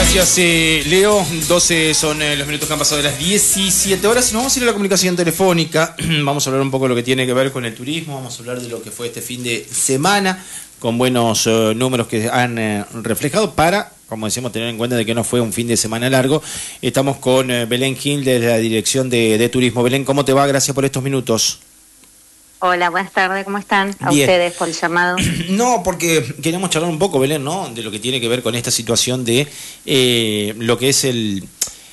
Gracias, Leo. 12 son los minutos que han pasado de las 17 horas y nos vamos a ir a la comunicación telefónica. Vamos a hablar un poco de lo que tiene que ver con el turismo, vamos a hablar de lo que fue este fin de semana, con buenos números que han reflejado para, como decimos, tener en cuenta de que no fue un fin de semana largo. Estamos con Belén Gil de la Dirección de Turismo. Belén, ¿cómo te va? Gracias por estos minutos. Hola, buenas tardes, ¿cómo están? A Bien. ustedes por el llamado. No, porque queríamos charlar un poco, Belén, ¿no? De lo que tiene que ver con esta situación de lo que es el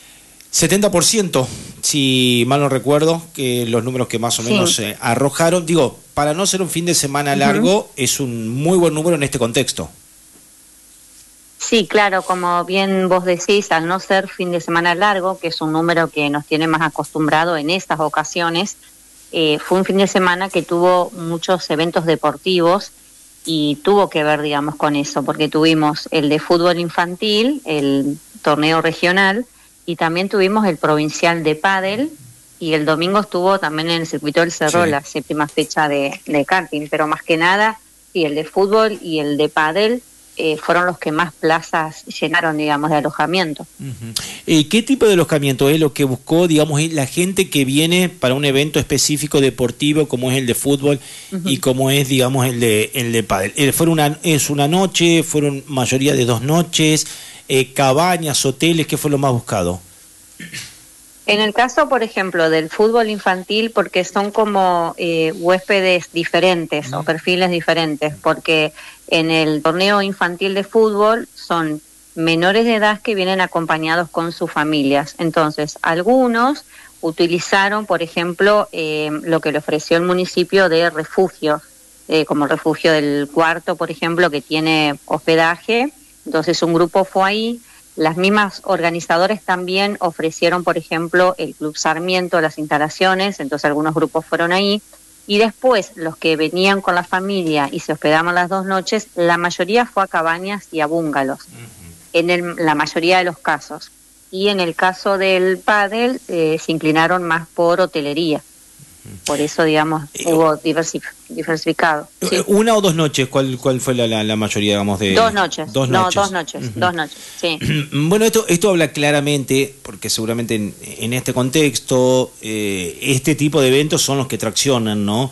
70%, si mal no recuerdo, que los números que más o menos arrojaron. Digo, para no ser un fin de semana largo, es un muy buen número en este contexto. Sí, claro, como bien vos decís, al no ser fin de semana largo, que es un número que nos tiene más acostumbrado en estas ocasiones, fue un fin de semana que tuvo muchos eventos deportivos y tuvo que ver, digamos, con eso, porque tuvimos el de fútbol infantil, el torneo regional, y también tuvimos el provincial de pádel, y el domingo estuvo también en el circuito del Cerro, la séptima fecha de karting, pero más que nada, sí, el de fútbol y el de pádel fueron los que más plazas llenaron, digamos, de alojamiento. ¿Qué tipo de alojamiento es lo que buscó, digamos, la gente que viene para un evento específico deportivo como es el de fútbol y como es, digamos, el de pádel? ¿Es una noche? ¿Fueron mayoría de 2 noches? ¿Cabañas, hoteles? ¿Qué fue lo más buscado? En el caso, por ejemplo, del fútbol infantil, porque son como huéspedes diferentes o perfiles diferentes, porque en el torneo infantil de fútbol son menores de edad que vienen acompañados con sus familias. Entonces, algunos utilizaron, por ejemplo, lo que le ofreció el municipio de refugios, como el refugio del Cuarto, por ejemplo, que tiene hospedaje. Entonces, un grupo fue ahí. Las mismas organizadores también ofrecieron, por ejemplo, el Club Sarmiento, las instalaciones, entonces algunos grupos fueron ahí. Y después, los que venían con la familia y se hospedaban las 2 noches, la mayoría fue a cabañas y a búngalos, en la mayoría de los casos. Y en el caso del pádel, se inclinaron más por hotelería. Por eso, digamos, hubo diversificado. ¿Sí? ¿1 o 2 noches? ¿Cuál fue la mayoría, digamos, de...? 2 noches. 2 No, noches. 2 noches, 2 noches, sí. Bueno, esto habla claramente, porque seguramente en este contexto, este tipo de eventos son los que traccionan, ¿no?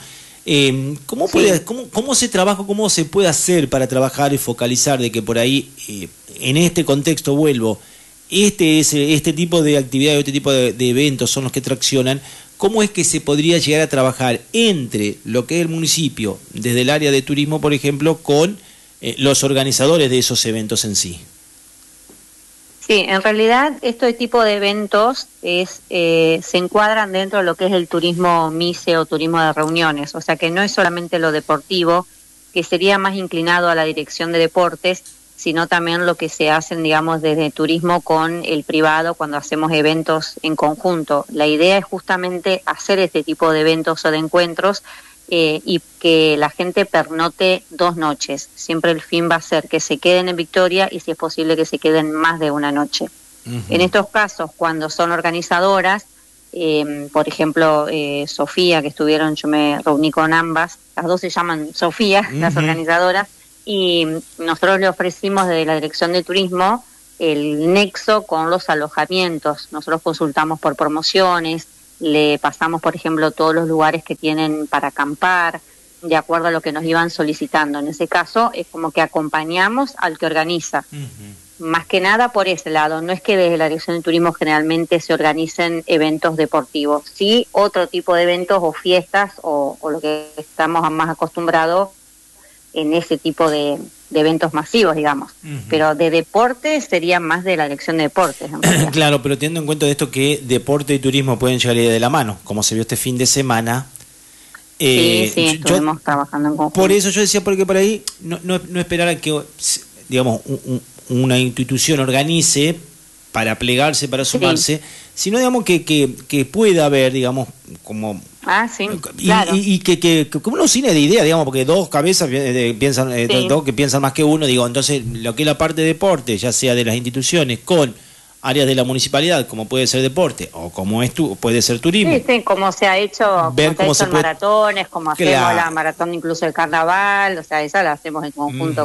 ¿Cómo se trabaja, cómo se puede hacer para trabajar y focalizar de que por ahí, en este contexto, vuelvo, este tipo de actividades, este tipo de eventos son los que traccionan? ¿Cómo es que se podría llegar a trabajar entre lo que es el municipio, desde el área de turismo, por ejemplo, con los organizadores de esos eventos en sí? Sí, en realidad este tipo de eventos se encuadran dentro de lo que es el turismo MICE o turismo de reuniones, o sea que no es solamente lo deportivo, que sería más inclinado a la dirección de deportes, sino también lo que se hacen, digamos, desde turismo con el privado cuando hacemos eventos en conjunto. La idea es justamente hacer este tipo de eventos o de encuentros y que la gente pernote 2 noches. Siempre el fin va a ser que se queden en Victoria y si es posible que se queden más de 1 noche. En estos casos, cuando son organizadoras, por ejemplo, Sofía, que estuvieron, yo me reuní con ambas, las 2 se llaman Sofía, las organizadoras, y nosotros le ofrecimos desde la Dirección de Turismo el nexo con los alojamientos. Nosotros consultamos por promociones, le pasamos, por ejemplo, todos los lugares que tienen para acampar, de acuerdo a lo que nos iban solicitando. En ese caso, es como que acompañamos al que organiza. Más que nada por ese lado, no es que desde la Dirección de Turismo generalmente se organicen eventos deportivos, sí otro tipo de eventos o fiestas o lo que estamos más acostumbrados en ese tipo de eventos masivos, digamos. Pero de deportes sería más de la Dirección de Deportes. Claro, pero teniendo en cuenta de esto que deporte y turismo pueden llegar de la mano, como se vio este fin de semana. Sí, estuvimos trabajando en conjunto. Por eso yo decía, porque por ahí no esperar a que, digamos, una institución organice para plegarse, para sumarse, sino, digamos, que pueda haber, digamos, como... sí, claro. Y que como un cine de idea, digamos, porque 2 cabezas piensan, 2 que piensan más que uno, digo, entonces lo que es la parte de deporte, ya sea de las instituciones, con áreas de la municipalidad, como puede ser deporte, o como puede ser turismo. Sí, como se ha hecho, en maratones, como hacemos la maratón incluso el carnaval, o sea, esa la hacemos en conjunto con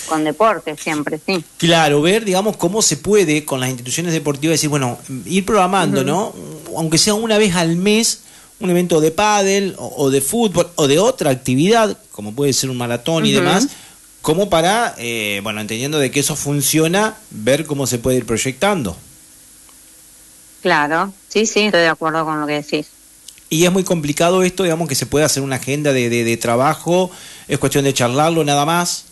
con deporte siempre, sí. Claro, ver, digamos, cómo se puede con las instituciones deportivas decir, bueno, ir programando, ¿no? Aunque sea una vez al mes, un evento de pádel o de fútbol o de otra actividad, como puede ser un maratón y demás, como para, bueno, entendiendo de que eso funciona, ver cómo se puede ir proyectando. Claro, sí, estoy de acuerdo con lo que decís. Y es muy complicado esto, digamos, que se pueda hacer una agenda de trabajo, es cuestión de charlarlo nada más.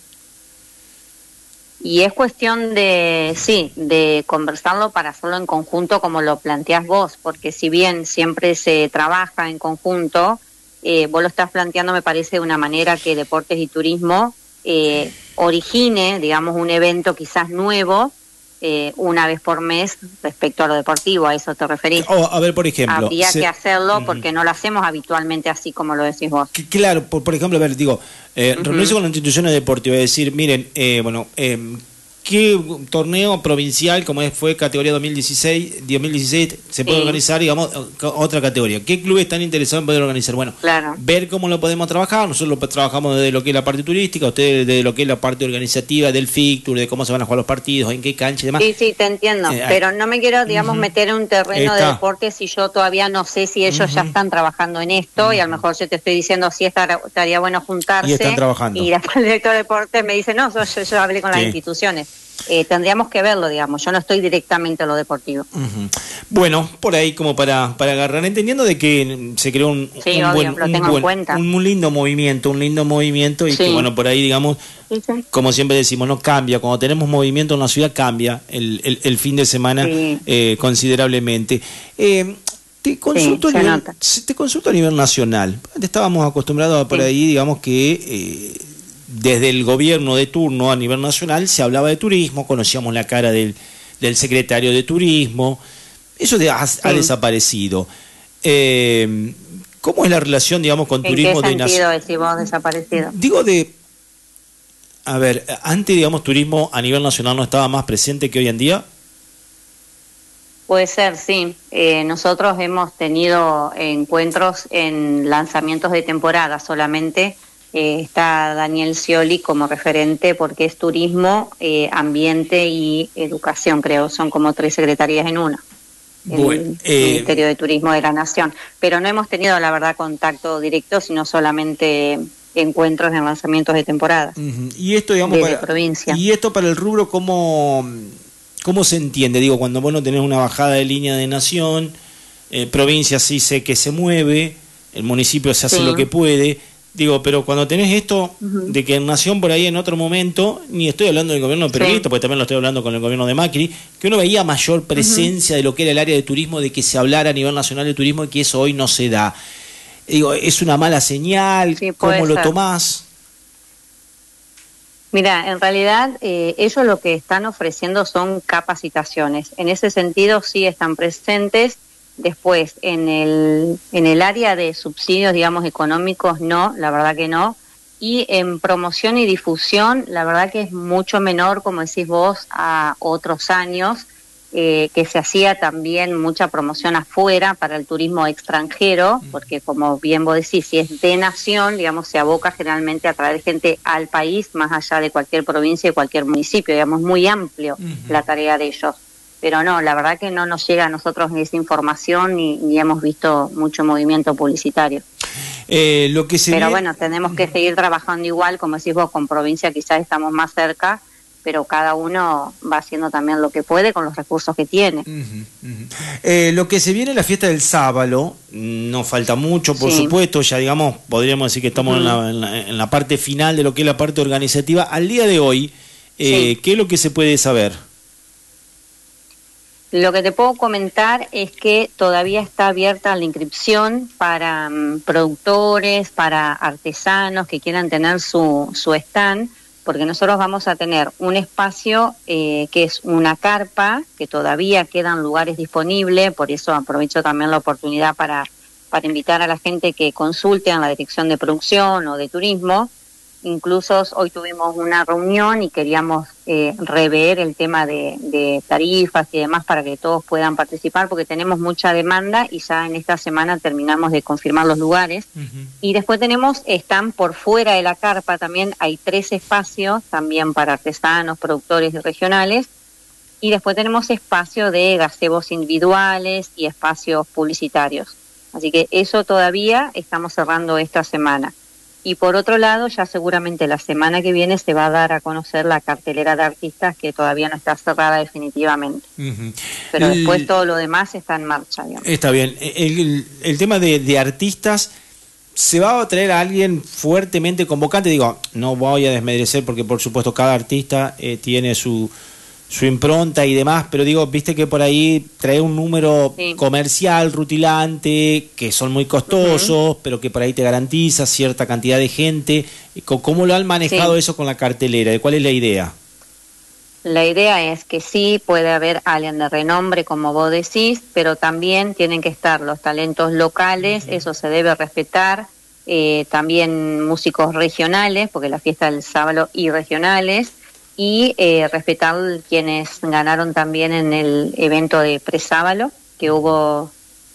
Y es cuestión de, sí, de conversarlo para hacerlo en conjunto como lo planteás vos, porque si bien siempre se trabaja en conjunto, vos lo estás planteando, me parece, de una manera que Deportes y Turismo origine, digamos, un evento quizás nuevo, una vez por mes respecto a lo deportivo. ¿A eso te referís? A ver, por ejemplo, habría que hacerlo porque no lo hacemos habitualmente así como lo decís vos. Claro, por ejemplo, a ver, digo, reunirse con las instituciones deportivas y decir, miren, bueno, ¿qué torneo provincial, como fue categoría 2016 se puede organizar, digamos, otra categoría? ¿Qué clubes están interesados en poder organizar? Bueno, claro, ver cómo lo podemos trabajar. Nosotros lo trabajamos desde lo que es la parte turística, ustedes desde lo que es la parte organizativa, del fixture, de cómo se van a jugar los partidos, en qué cancha y demás. Sí, te entiendo, pero no me quiero, digamos, meter en un terreno de deporte si yo todavía no sé si ellos ya están trabajando en esto, y a lo mejor yo te estoy diciendo si estaría bueno juntarse. Y están trabajando. Y después el director de deporte me dice, no, yo hablé con las instituciones. Tendríamos que verlo, digamos, yo no estoy directamente en lo deportivo. Bueno, por ahí como para agarrar, entendiendo de que se creó un lindo movimiento y que, bueno, por ahí, digamos, como siempre decimos, no cambia, cuando tenemos movimiento en la ciudad cambia el fin de semana considerablemente. Te consulto a nivel nacional. Estábamos acostumbrados a por ahí, digamos que desde el gobierno de turno a nivel nacional se hablaba de turismo, conocíamos la cara del secretario de turismo, eso ha desaparecido. ¿Cómo es la relación, digamos, con turismo de nación? ¿En qué sentido decís vos desaparecido? Digo a ver, antes, digamos, turismo a nivel nacional no estaba más presente que hoy en día. Puede ser, sí. Nosotros hemos tenido encuentros en lanzamientos de temporada solamente. Está Daniel Scioli como referente porque es turismo, ambiente y educación, creo, son como 3 secretarías en una. Bueno, el Ministerio de Turismo de la Nación. Pero no hemos tenido, la verdad, contacto directo, sino solamente encuentros en lanzamientos de temporada. Y esto, digamos, para provincia. Y esto para el rubro, ¿cómo se entiende? Digo, cuando vos no tenés una bajada de línea de nación, provincia sí sé que se mueve, el municipio se hace lo que puede. Digo, pero cuando tenés esto de que en Nación por ahí en otro momento, ni estoy hablando del gobierno peronista, porque también lo estoy hablando con el gobierno de Macri, que uno veía mayor presencia de lo que era el área de turismo, de que se hablara a nivel nacional de turismo y que eso hoy no se da. Digo, ¿es una mala señal? ¿Cómo lo tomás? Mira, en realidad ellos lo que están ofreciendo son capacitaciones. En ese sentido sí están presentes. Después, en el área de subsidios, digamos, económicos, no, la verdad que no. Y en promoción y difusión, la verdad que es mucho menor, como decís vos, a otros años, que se hacía también mucha promoción afuera para el turismo extranjero, porque como bien vos decís, si es de nación, digamos, se aboca generalmente a traer gente al país, más allá de cualquier provincia y cualquier municipio, digamos, muy amplio la tarea de ellos. Pero no, la verdad que no nos llega a nosotros esa información ni hemos visto mucho movimiento publicitario. Pero bueno, tenemos que seguir trabajando igual, como decís vos, con provincia quizás estamos más cerca, pero cada uno va haciendo también lo que puede con los recursos que tiene. Lo que se viene la fiesta del sábado, no falta mucho, por supuesto, ya digamos, podríamos decir que estamos en la parte final de lo que es la parte organizativa. Al día de hoy, ¿qué es lo que se puede saber? Lo que te puedo comentar es que todavía está abierta la inscripción para productores, para artesanos que quieran tener su stand, porque nosotros vamos a tener un espacio que es una carpa, que todavía quedan lugares disponibles, por eso aprovecho también la oportunidad para invitar a la gente que consulte en la dirección de producción o de turismo, Incluso hoy tuvimos una reunión y queríamos rever el tema de tarifas y demás para que todos puedan participar, porque tenemos mucha demanda y ya en esta semana terminamos de confirmar los lugares. Y después están por fuera de la carpa también, hay 3 espacios también para artesanos, productores y regionales. Y después tenemos espacio de gazebos individuales y espacios publicitarios. Así que eso todavía estamos cerrando esta semana. Y por otro lado, ya seguramente la semana que viene se va a dar a conocer la cartelera de artistas, que todavía no está cerrada definitivamente. Pero después todo lo demás está en marcha, digamos. Está bien. El tema de artistas, ¿se va a traer a alguien fuertemente convocante? Digo, no voy a desmerecer porque por supuesto cada artista tiene su impronta y demás, pero digo, viste que por ahí trae un número comercial, rutilante, que son muy costosos, pero que por ahí te garantiza cierta cantidad de gente. ¿Cómo lo han manejado eso con la cartelera? ¿De cuál es la idea? La idea es que sí puede haber alguien de renombre, como vos decís, pero también tienen que estar los talentos locales, eso se debe respetar, también músicos regionales, porque la fiesta del sábado y regionales, y respetar quienes ganaron también en el evento de Presábalo, que hubo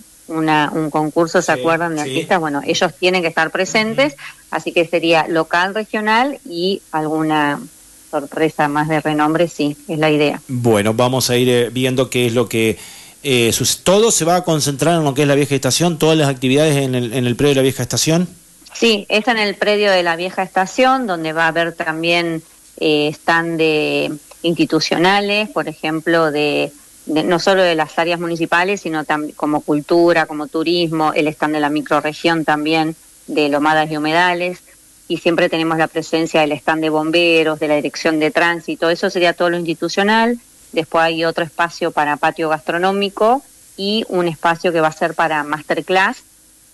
un concurso, ¿se acuerdan? De artistas. Bueno, ellos tienen que estar presentes, así que sería local, regional y alguna sorpresa más de renombre, sí, es la idea. Bueno, vamos a ir viendo qué es lo que... ¿todo se va a concentrar en lo que es la vieja estación? ¿Todas las actividades en el predio de la vieja estación? Sí, está en el predio de la vieja estación, donde va a haber también... stand institucionales, por ejemplo, no solo de las áreas municipales, sino como cultura, como turismo, el stand de la microrregión también, de lomadas y humedales, y siempre tenemos la presencia del stand de bomberos, de la dirección de tránsito, eso sería todo lo institucional. Después hay otro espacio para patio gastronómico y un espacio que va a ser para masterclass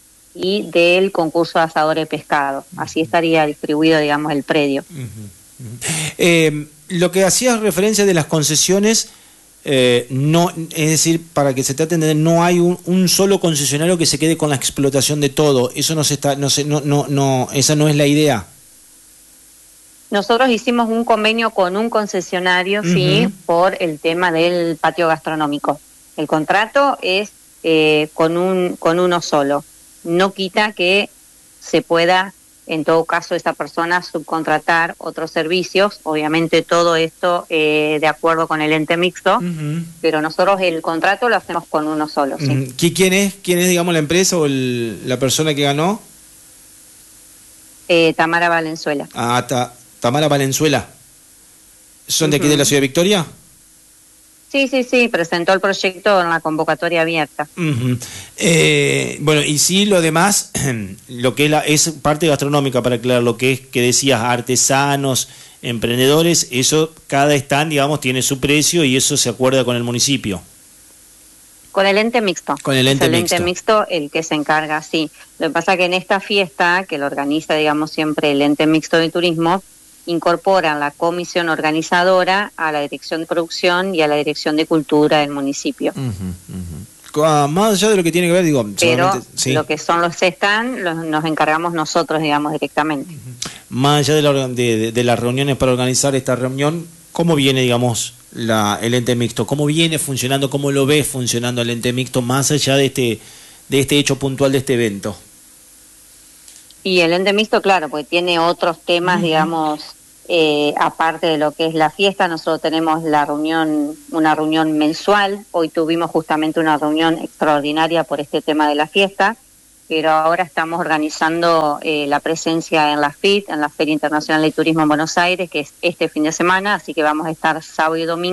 y del concurso de asadores de pescado. Así estaría distribuido, digamos, el predio. Lo que hacías referencia de las concesiones, no, es decir, para que se trate de entender, no hay un solo concesionario que se quede con la explotación de todo. Eso esa no es la idea. Nosotros hicimos un convenio con un concesionario, sí, por el tema del patio gastronómico. El contrato es con uno solo. No quita que se pueda, en todo caso, esa persona subcontratar otros servicios, obviamente todo esto de acuerdo con el ente mixto, pero nosotros el contrato lo hacemos con uno solo. ¿Sí? ¿Quién es, digamos, la empresa o la persona que ganó? Tamara Valenzuela. Tamara Valenzuela. ¿Son de aquí de la ciudad de Victoria? Sí, presentó el proyecto en la convocatoria abierta. Bueno, y sí, lo demás, lo que es parte gastronómica, para aclarar, lo que es que decías, artesanos, emprendedores, eso, cada stand, digamos, tiene su precio y eso se acuerda con el municipio. Con el ente mixto. Con el ente mixto. Ente mixto el que se encarga, sí. Lo que pasa que en esta fiesta, que lo organiza, digamos, siempre el ente mixto de turismo, incorporan la comisión organizadora a la dirección de producción y a la dirección de cultura del municipio. Más allá de lo que tiene que ver, digo... Pero lo que son los stands nos encargamos nosotros, digamos, directamente. Más allá de las reuniones para organizar esta reunión, ¿cómo viene, digamos, el ente mixto? ¿Cómo viene funcionando? ¿Cómo lo ves funcionando el ente mixto más allá de este hecho puntual de este evento? Y el ente mixto, claro, porque tiene otros temas, digamos, aparte de lo que es la fiesta. Nosotros tenemos una reunión mensual. Hoy tuvimos justamente una reunión extraordinaria por este tema de la fiesta, pero ahora estamos organizando la presencia en la FIT, en la Feria Internacional de Turismo en Buenos Aires, que es este fin de semana, así que vamos a estar sábado y domingo